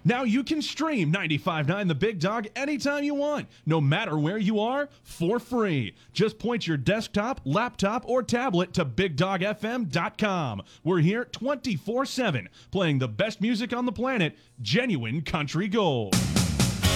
Now you can stream 95.9 The Big Dog anytime you want, no matter where you are, for free. Just point your desktop, laptop, or tablet to BigDogFM.com. We're here 24/7, playing the best music on the planet, genuine country gold.